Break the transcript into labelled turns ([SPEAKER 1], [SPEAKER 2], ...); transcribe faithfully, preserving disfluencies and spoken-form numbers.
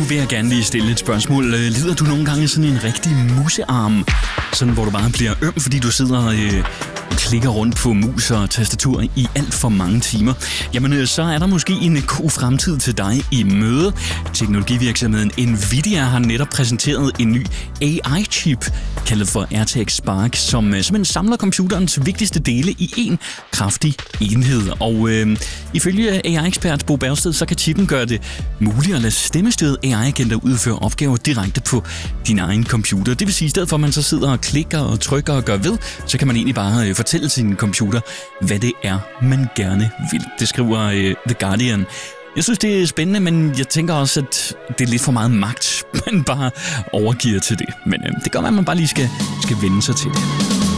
[SPEAKER 1] vil jeg gerne lige stille et spørgsmål. Lider du nogle gange sådan en rigtig musearm? Sådan, hvor du bare bliver øm, fordi du sidder og øh, klikker rundt på mus og tastatur i alt for mange timer? Jamen, øh, så er der måske en god fremtid til dig i møde. Teknologivirksomheden Nvidia har netop præsenteret en ny A I-chip, kaldet for R T X Spark, som øh, simpelthen samler computerens vigtigste dele i en kraftig enhed. Og øh, ifølge A I-ekspert Bo Bergsted, så kan chippen gøre det muligt at lade stemmestyret A I-agenter udføre opgaver direkte på din egen computer. Det vil sige, at i stedet for at man så sidder og klikker og trykker og gør ved, så kan man egentlig bare øh, fortælle sin computer, hvad det er, man gerne vil. Det skriver øh, The Guardian. Jeg synes, det er spændende, men jeg tænker også, at det er lidt for meget magt, man bare overgiver til det. Men øh, det gør, at man bare lige skal, skal vende sig til det.